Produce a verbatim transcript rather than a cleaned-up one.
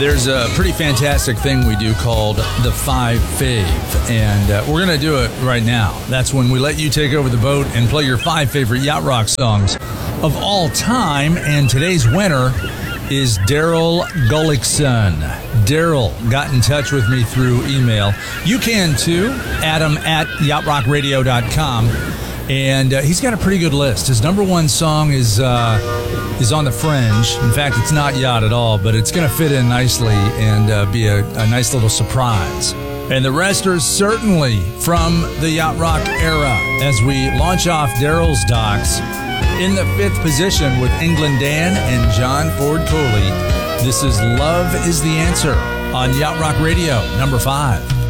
There's a pretty fantastic thing we do called the Five Fave, and uh, we're going to do it right now. That's when we let you take over the boat and play your five favorite Yacht Rock songs of all time, and today's winner is Daryl Gullickson. Daryl got in touch with me through email. You can too, Adam at yacht rock radio dot com. And uh, he's got a pretty good list. His number one song is uh, is on the fringe. In fact, it's not yacht at all, but it's going to fit in nicely and uh, be a, a nice little surprise. And the rest are certainly from the Yacht Rock era as we launch off Daryl's docks in the fifth position with England Dan and John Ford Coley. This is Love is the Answer on Yacht Rock Radio, number five.